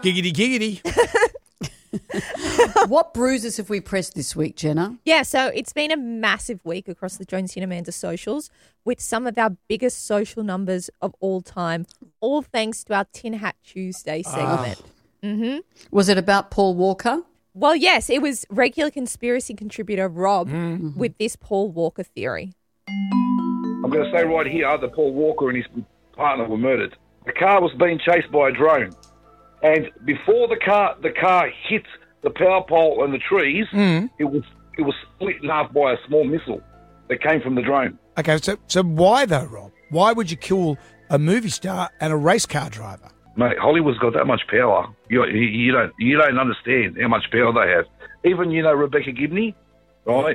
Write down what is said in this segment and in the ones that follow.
Giggity, giggity. What bruises have we pressed this week, Jenna? Yeah, so it's been a massive week across the Jonesy and Amanda socials with some of our biggest social numbers of all time, all thanks to our Tin Hat Tuesday segment. Was it about Paul Walker? Well, yes, it was regular conspiracy contributor Rob with this Paul Walker theory. I'm going to say right here that Paul Walker and his partner were murdered. The car was being chased by a drone. And before the car hit the power pole and the trees, it was split in half by a small missile that came from the drone. Okay, so why though, Rob? Why would you kill a movie star and a race car driver? Mate, Hollywood's got that much power. You don't understand how much power they have. Even, Rebecca Gibney, right?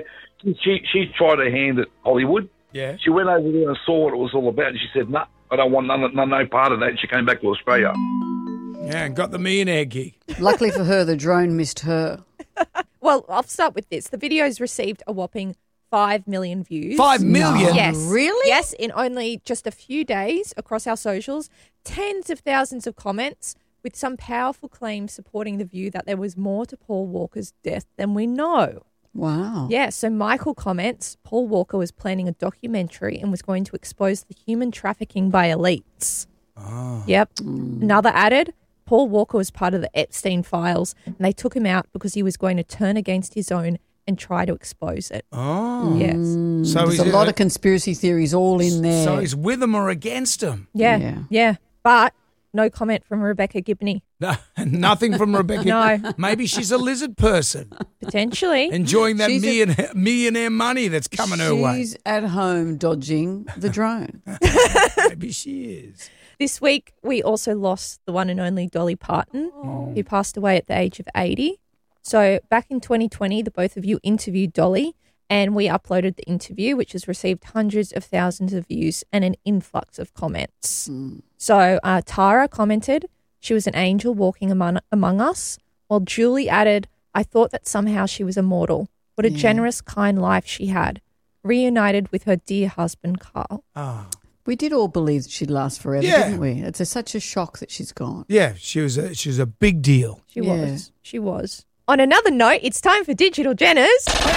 She tried her hand at Hollywood. Yeah. She went over there and saw what it was all about, and she said, "No, I don't want no part of that." And she came back to Australia. Yeah, and got the millionaire gig. Luckily for her, the drone missed her. Well, I'll start with this. The video's received a whopping 5 million views. 5 million? Yes. Really? Yes, in only just a few days across our socials. Tens of thousands of comments with some powerful claims supporting the view that there was more to Paul Walker's death than we know. Wow. Yeah, so Michael comments, Paul Walker was planning a documentary and was going to expose the human trafficking by elites. Oh. Yep. Another added, Paul Walker was part of the Epstein files and they took him out because he was going to turn against his own and try to expose it. Oh. Yes. So There's a lot of conspiracy theories all in there. So he's with them or against them? Yeah. But no comment from Rebecca Gibney. No, nothing from Rebecca. No. Maybe she's a lizard person. Potentially. Enjoying that millionaire money that's coming her way. She's at home dodging the drone. Maybe she is. This week, we also lost the one and only Dolly Parton, who passed away at the age of 80. So back in 2020, the both of you interviewed Dolly and we uploaded the interview, which has received hundreds of thousands of views and an influx of comments. So Tara commented, she was an angel walking among us, while Julie added, I thought that somehow she was immortal. What a generous, kind life she had. Reunited with her dear husband, Carl. Oh. We did all believe that she'd last forever, didn't we? It's such a shock that she's gone. Yeah, she was a big deal. She was. On another note, it's time for Digital Jenners.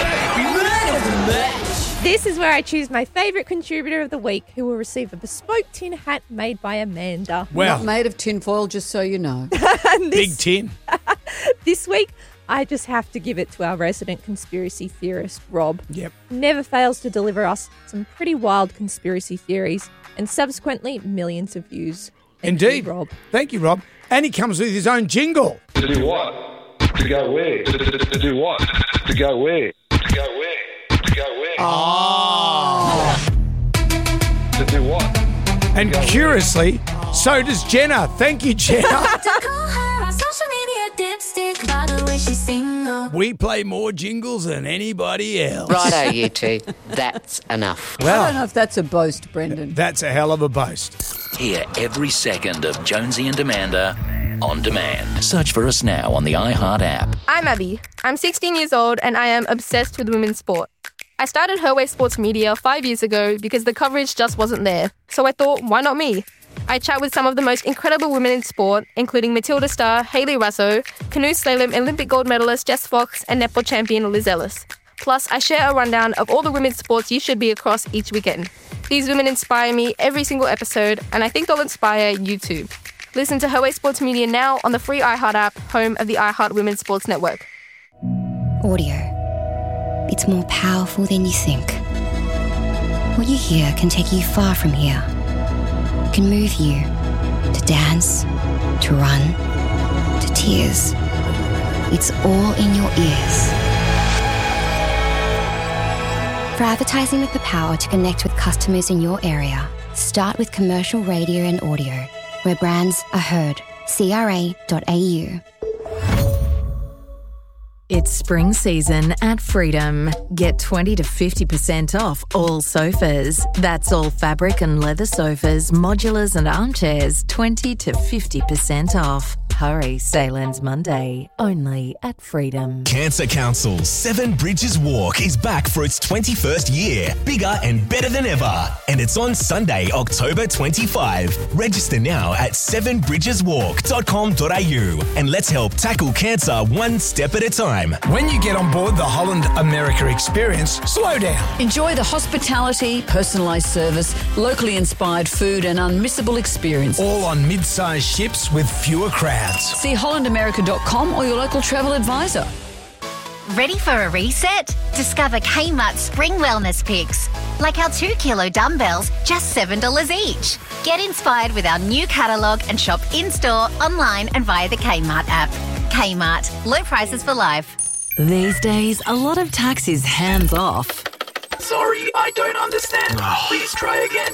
This is where I choose my favourite contributor of the week who will receive a bespoke tin hat made by Amanda. Well, not made of tinfoil, just so you know. Big tin. This week, I just have to give it to our resident conspiracy theorist, Rob. Yep. Never fails to deliver us some pretty wild conspiracy theories and subsequently millions of views. Thank Indeed. you, Rob. Thank you, Rob. And he comes with his own jingle. To do what? To go where? To do what? To go where? To go where? To go where? Oh. To do what? And curiously, so does Jenna. Thank you, Jenna. We play more jingles than anybody else. Righto, you two. That's enough. I don't know if that's a boast, Brendan. That's a hell of a boast. Hear every second of Jonesy and Amanda on demand. Search for us now on the iHeart app. I'm Abby. I'm 16 years old and I am obsessed with women's sport. I started Her Way Sports Media 5 years ago because the coverage just wasn't there. So I thought, why not me? I chat with some of the most incredible women in sport, including Matilda Starr, Hayley Raso, canoe slalom Olympic gold medalist Jess Fox, and netball champion Liz Ellis. Plus, I share a rundown of all the women's sports you should be across each weekend. These women inspire me every single episode, and I think they'll inspire you too. Listen to Her Way Sports Media now on the free iHeart app, home of the iHeart Women's Sports Network. Audio. It's more powerful than you think. What you hear can take you far from here. It can move you to dance, to run, to tears. It's all in your ears. For advertising with the power to connect with customers in your area, start with commercial radio and audio, where brands are heard. CRA.au. It's spring season at Freedom. Get 20 to 50% off all sofas. That's all fabric and leather sofas, modulars and armchairs, 20 to 50% off. Hurry, sale ends Monday, only at Freedom. Cancer Council's Seven Bridges Walk is back for its 21st year, bigger and better than ever. And it's on Sunday, October 25. Register now at sevenbridgeswalk.com.au and let's help tackle cancer one step at a time. When you get on board the Holland America experience, slow down. Enjoy the hospitality, personalised service, locally inspired food and unmissable experience. All on mid-sized ships with fewer crowds. See hollandamerica.com or your local travel advisor. Ready for a reset? Discover Kmart Spring Wellness Picks. Like our 2 kilo dumbbells, just $7 each. Get inspired with our new catalogue and shop in-store, online and via the Kmart app. Kmart, low prices for life. These days, a lot of tax is hands off. Sorry, I don't understand. Please try again.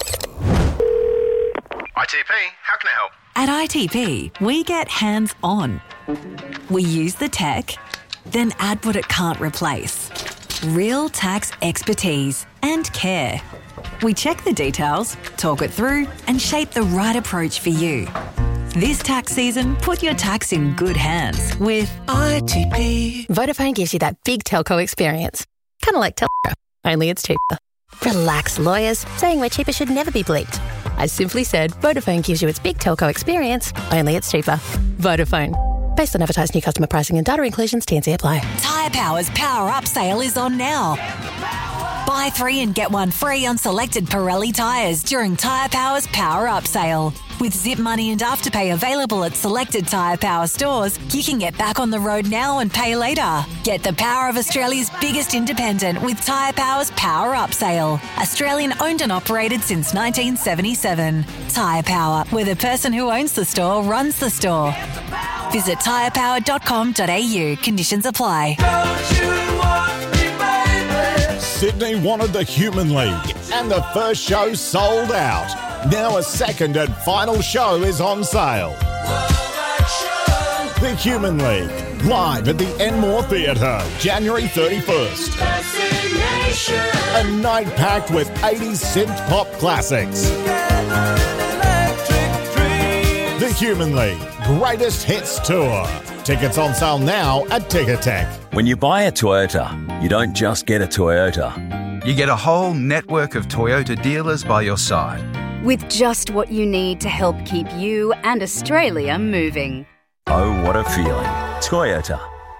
ITP, how can I help? At ITP, we get hands-on. We use the tech, then add what it can't replace. Real tax expertise and care. We check the details, talk it through, and shape the right approach for you. This tax season, put your tax in good hands with ITP. Vodafone gives you that big telco experience. Kind of like Telstra, only it's cheaper. Relax, lawyers. Saying we're cheaper should never be bleeped. I simply said Vodafone gives you its big telco experience, only it's cheaper. Vodafone. Based on advertised new customer pricing and data inclusions, T&C apply. Tyre Power's Power Up sale is on now. Buy 3 and get 1 free on selected Pirelli tyres during Tyre Power's Power Up sale. With Zip Money and Afterpay available at selected Tyre Power stores, you can get back on the road now and pay later. Get the power of Australia's biggest independent with Tyre Power's Power Up sale. Australian owned and operated since 1977. Tyre Power, where the person who owns the store runs the store. Visit tyrepower.com.au. Conditions apply. Sydney wanted the Human League, and the first show sold out. Now a second and final show is on sale. The Human League, live at the Enmore Theatre, January 31st. A night packed with 80s synth pop classics. The Human League, Greatest Hits Tour. Tickets on sale now at Ticketek. When you buy a Toyota, you don't just get a Toyota. You get a whole network of Toyota dealers by your side. With just what you need to help keep you and Australia moving. Oh, what a feeling. Toyota.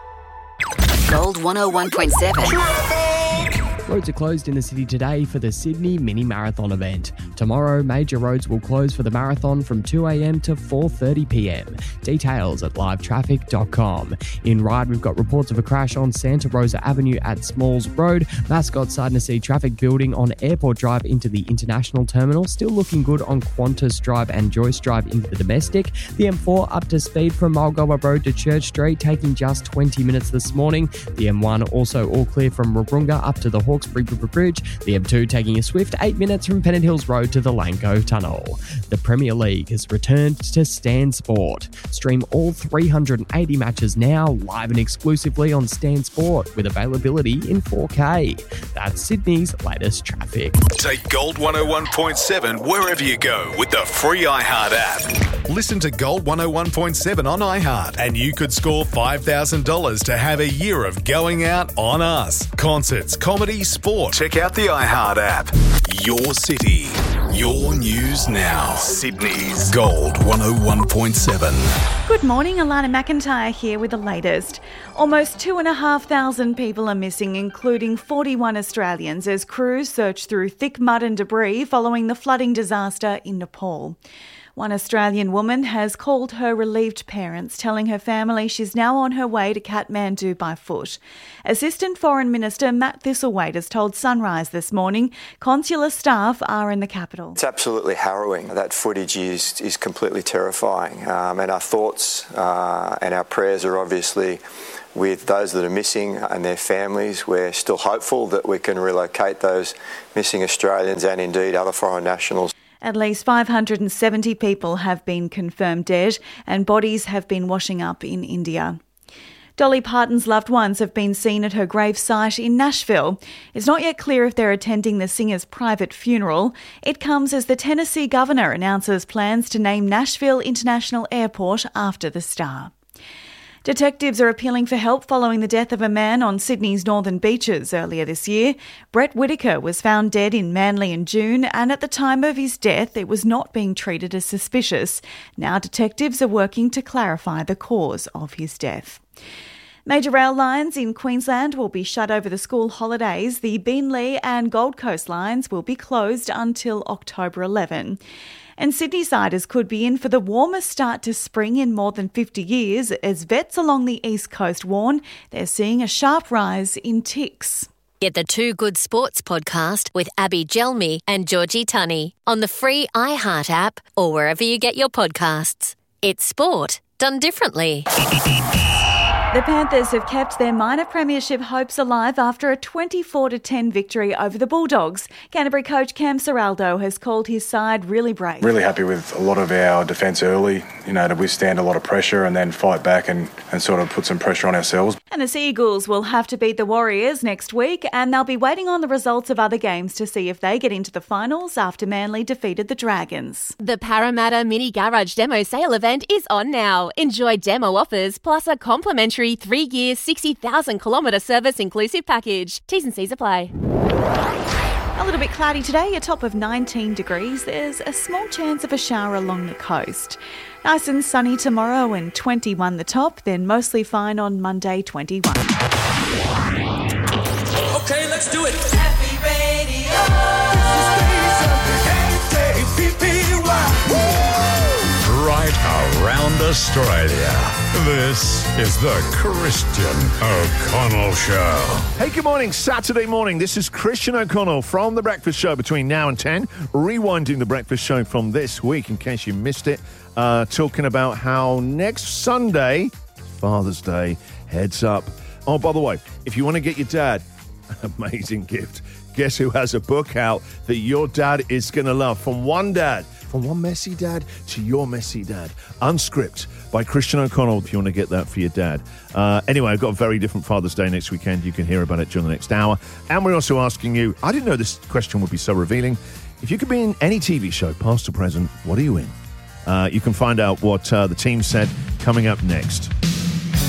Gold 101.7. Roads are closed in the city today for the Sydney Mini Marathon event. Tomorrow, major roads will close for the marathon from 2 a.m. to 4:30 p.m. Details at livetraffic.com. In Ryde, we've got reports of a crash on Santa Rosa Avenue at Smalls Road. Mascot starting to see traffic building on Airport Drive into the International Terminal. Still looking good on Qantas Drive and Joyce Drive into the Domestic. The M4 up to speed from Mulgoa Road to Church Street, taking just 20 minutes this morning. The M1 also all clear from Warunga up to the Hawkesbury Bridge. The M2 taking a swift 8 minutes from Pennant Hills Road to the Lanco Tunnel. The Premier League has returned to Stan Sport. Stream all 380 matches now live and exclusively on Stan Sport with availability in 4K. That's Sydney's latest traffic. Take Gold 101.7 wherever you go with the free iHeart app. Listen to Gold 101.7 on iHeart and you could score $5,000 to have a year of going out on us. Concerts, comedy, sport. Check out the iHeart app. Your city, your news now. Sydney's Gold 101.7. Good morning, Alana McIntyre here with the latest. Almost 2,500 people are missing, including 41 Australians, as crews search through thick mud and debris following the flooding disaster in Nepal. One Australian woman has called her relieved parents, telling her family she's now on her way to Kathmandu by foot. Assistant Foreign Minister Matt Thistlethwaite has told Sunrise this morning consular staff are in the capital. It's absolutely harrowing. That footage is completely terrifying. And our thoughts and our prayers are obviously with those that are missing and their families. We're still hopeful that we can relocate those missing Australians and indeed other foreign nationals. At least 570 people have been confirmed dead and bodies have been washing up in India. Dolly Parton's loved ones have been seen at her gravesite in Nashville. It's not yet clear if they're attending the singer's private funeral. It comes as the Tennessee governor announces plans to name Nashville International Airport after the star. Detectives are appealing for help following the death of a man on Sydney's northern beaches earlier this year. Brett Whitaker was found dead in Manly in June, and at the time of his death, it was not being treated as suspicious. Now detectives are working to clarify the cause of his death. Major rail lines in Queensland will be shut over the school holidays. The Beenleigh and Gold Coast lines will be closed until October 11. And Sydney-siders could be in for the warmest start to spring in more than 50 years as vets along the East Coast warn they're seeing a sharp rise in ticks. Get the Two Good Sports podcast with Abby Gelmi and Georgie Tunney on the free iHeart app or wherever you get your podcasts. It's sport done differently. The Panthers have kept their minor premiership hopes alive after a 24-10 victory over the Bulldogs. Canterbury coach Cam Serraldo has called his side really brave. Really happy with a lot of our defence early, to withstand a lot of pressure and then fight back and sort of put some pressure on ourselves. And the Sea Eagles will have to beat the Warriors next week, and they'll be waiting on the results of other games to see if they get into the finals after Manly defeated the Dragons. The Parramatta Mini Garage Demo Sale event is on now. Enjoy demo offers plus a complimentary 3-year, 60,000-kilometre service inclusive package. T's and C's apply. A little bit cloudy today, a top of 19 degrees. There's a small chance of a shower along the coast. Nice and sunny tomorrow and 21 the top, then mostly fine on Monday, 21. Okay, let's do it. Happy Right around Australia. This is the Christian O'Connell Show. Hey, good morning. Saturday morning. This is Christian O'Connell from The Breakfast Show between now and 10. Rewinding The Breakfast Show from this week in case you missed it. Talking about how next Sunday, Father's Day, heads up. Oh, by the way, if you want to get your dad an amazing gift, guess who has a book out that your dad is going to love? From one messy dad to your messy dad. Unscript by Christian O'Connell, if you want to get that for your dad. Anyway, I've got a very different Father's Day next weekend. You can hear about it during the next hour. And we're also asking you, I didn't know this question would be so revealing. If you could be in any TV show, past or present, what are you in? You can find out what the team said coming up next.